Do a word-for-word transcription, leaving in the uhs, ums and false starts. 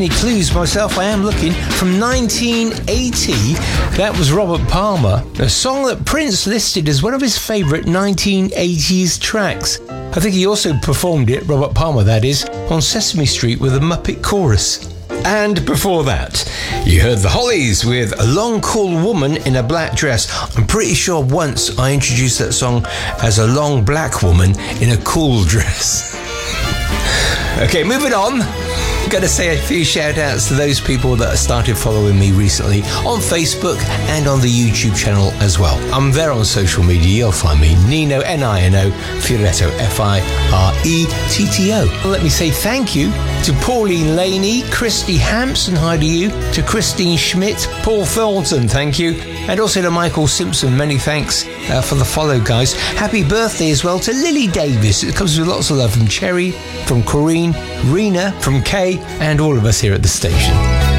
Any clues myself, I am looking. From nineteen eighty, that was Robert Palmer, a song that Prince listed as one of his favourite nineteen eighties tracks. I think he also performed it, Robert Palmer that is, on Sesame Street with a Muppet chorus. And before that, you heard the Hollies with A Long Cool Woman in a Black Dress. I'm pretty sure once I introduced that song as a long black woman in a cool dress. Okay, moving on. Got to say a few shout outs to those people that started following me recently on Facebook and on the YouTube channel as well. I'm there on social media. You'll find me Nino, N I N O, Fioretto, F I R E T T O. Let me say thank you to Pauline Laney, Christy Hampson, hi to you, to Christine Schmidt, Paul Thornton, thank you, and also to Michael Simpson, many thanks uh, for the follow, guys. Happy birthday as well to Lily Davis. It comes with lots of love from Cherry, from Corrine, Rena, from Kay, and all of us here at the station.